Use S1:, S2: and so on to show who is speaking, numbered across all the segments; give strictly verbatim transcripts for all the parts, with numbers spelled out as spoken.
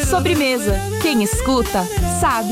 S1: Sobremesa. Quem escuta, sabe.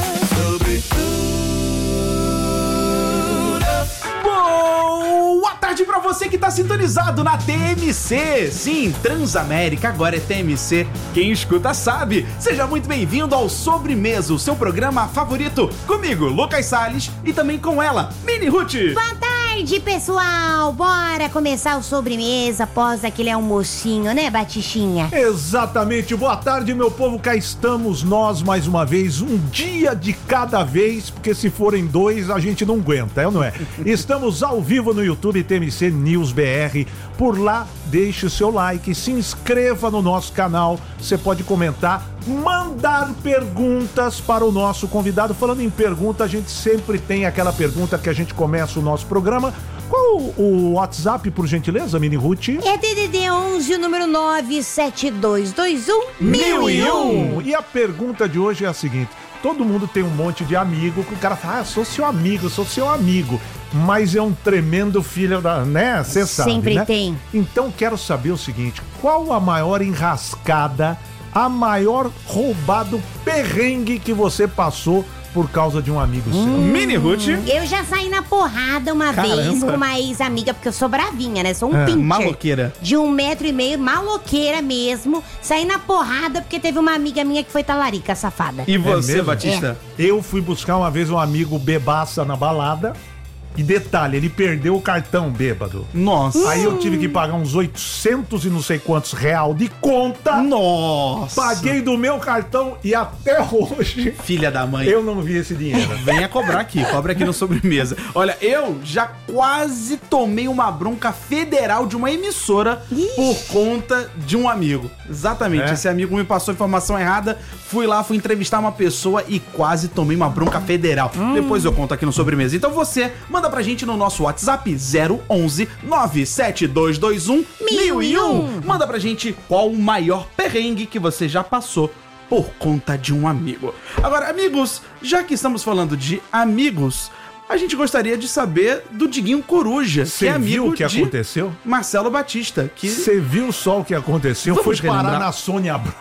S2: Boa tarde pra você que tá sintonizado na T M C. Sim, Transamérica, agora é T M C. Quem escuta sabe. Seja muito bem-vindo ao Sobremesa, o seu programa favorito. Comigo, Lucas Salles, e também com ela, Mini Ruth.
S3: Boa tarde, pessoal. Bora começar o Sobremesa após aquele almocinho, né, Batichinha?
S4: Exatamente. Boa tarde, meu povo. Cá estamos nós mais uma vez, um dia de cada vez, porque se forem dois a gente não aguenta, é ou não é? Estamos ao vivo no YouTube T M C News B R. Por lá, deixe o seu like, se inscreva no nosso canal. Você pode comentar, mandar perguntas para o nosso convidado. Falando em pergunta, a gente sempre tem aquela pergunta que a gente começa o nosso programa. Qual o WhatsApp, por gentileza, Mini Ruth?
S3: É D D D onze, o número nove sete dois dois um mil e um.
S4: E a pergunta de hoje é a seguinte: todo mundo tem um monte de amigo que o cara fala, ah, sou seu amigo, sou seu amigo, mas é um tremendo filho da, né? Você sabe,
S3: Sempre
S4: né?
S3: tem.
S4: Então quero saber o seguinte: qual a maior enrascada, a maior roubado perrengue que você passou por causa de um amigo seu?
S3: Hum,
S2: Mini Ruth.
S3: Eu já saí na porrada uma
S2: Caramba.
S3: vez com uma ex-amiga, porque eu sou bravinha, né? Sou um
S4: É,
S3: pincher.
S2: maloqueira.
S3: De um metro e meio, maloqueira mesmo. Saí na porrada porque teve uma amiga minha que foi talarica, safada.
S2: E você,
S4: mesmo?
S2: Batista?
S4: Eu fui buscar uma vez um amigo bebaça na balada. E detalhe, ele perdeu o cartão bêbado.
S2: Nossa.
S4: Aí eu tive que pagar uns oitocentos e não sei quantos real de conta.
S2: Nossa.
S4: Paguei do meu cartão e até hoje
S2: Filha da mãe.
S4: eu não vi esse dinheiro.
S2: Venha cobrar aqui, cobra aqui no Sobremesa. Olha, eu já quase tomei uma bronca federal de uma emissora
S3: Ixi.
S2: por conta de um amigo. Exatamente,
S4: É?
S2: esse amigo me passou informação errada, fui lá, fui entrevistar uma pessoa e quase tomei uma bronca federal. Depois eu conto aqui no Sobremesa. Então você manda pra gente no nosso WhatsApp zero onze nove sete dois dois um mil e um. Manda pra gente qual o maior perrengue que você já passou por conta de um amigo. Agora, amigos, já que estamos falando de amigos, a gente gostaria de saber do Diguinho Coruja,
S4: Você
S2: que é amigo
S4: viu o que
S2: de
S4: aconteceu?
S2: Marcelo Batista, que...
S4: Você viu só o que aconteceu?
S2: Vamos
S4: Foi parar
S2: relembrar.
S4: na Sônia Abrão.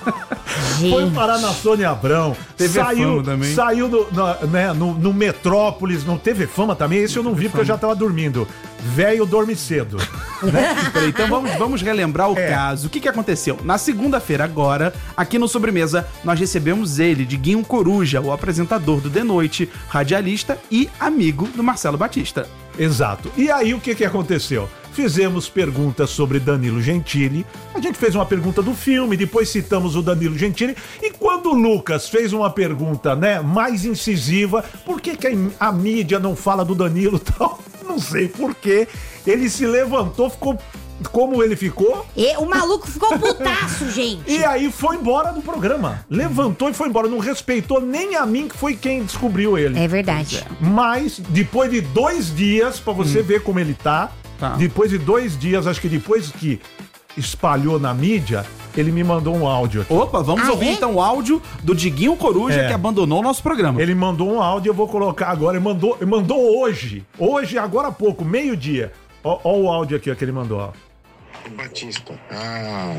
S3: Gente.
S4: Foi parar na Sônia Abrão.
S2: T V
S4: saiu,
S2: Fama também.
S4: Saiu no, no, né, no, no Metrópolis, não teve fama também. Esse eu não vi porque eu já tava dormindo. Velho dorme cedo.
S2: Peraí, então vamos, vamos relembrar o
S4: É.
S2: caso. O que, que aconteceu? Na segunda-feira agora, aqui no Sobremesa, nós recebemos ele, Diguinho Coruja, o apresentador do De Noite, radialista e amigo do Marcelo Batista.
S4: Exato. E aí o que que aconteceu? Fizemos perguntas sobre Danilo Gentili. A gente fez uma pergunta do filme, depois citamos o Danilo Gentili. E quando o Lucas fez uma pergunta, né, mais incisiva, por que que a, a mídia não fala do Danilo e tal? Não sei por quê. Ele se levantou, ficou como ele ficou.
S3: E o maluco ficou putaço, gente.
S4: E aí foi embora do programa. Levantou e foi embora. Não respeitou nem a mim, que foi quem descobriu ele.
S3: É verdade.
S4: Mas, depois de dois dias, pra você ver como ele tá,
S2: Tá.
S4: depois de dois dias, acho que depois que espalhou na mídia, ele me mandou um áudio aqui.
S2: Opa, vamos
S3: Ah,
S2: ouvir
S3: é?
S2: então o áudio do Diguinho Coruja,
S4: É.
S2: que abandonou o nosso programa.
S4: Ele mandou um áudio, eu vou colocar agora. Ele mandou, ele mandou hoje. Hoje, agora há pouco, meio-dia. Ó, ó o áudio aqui ó, que ele mandou, ó.
S5: Batista, ah,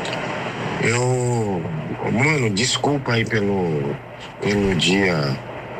S5: eu, mano, desculpa aí pelo, pelo dia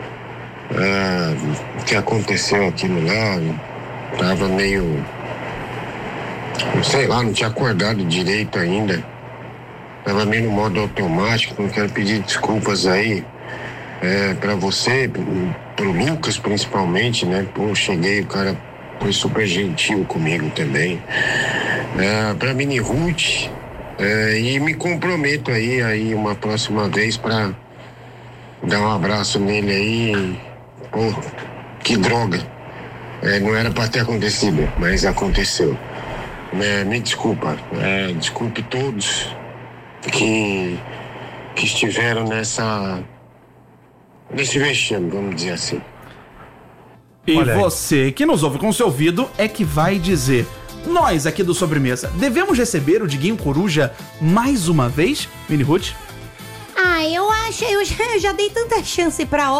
S5: ah, que aconteceu aquilo lá, tava meio, sei lá, não tinha acordado direito ainda, tava meio no modo automático, não quero pedir desculpas aí é, pra você, pro, pro Lucas principalmente, né, pô, cheguei, o cara foi super gentil comigo também. É, pra Mini Ruth, é, e me comprometo aí, aí uma próxima vez pra dar um abraço nele aí. Pô, que droga. É, não era pra ter acontecido, mas aconteceu. É, me desculpa, é, desculpe todos que, que estiveram nessa nesse vexame, vamos dizer assim.
S2: E
S4: Olha aí.
S2: você que nos ouve com o seu ouvido é que vai dizer: nós aqui do Sobremesa, devemos receber o Diguinho Coruja mais uma vez, Mini Ruth?
S3: Ah, eu acho, eu já, eu já dei tanta chance pra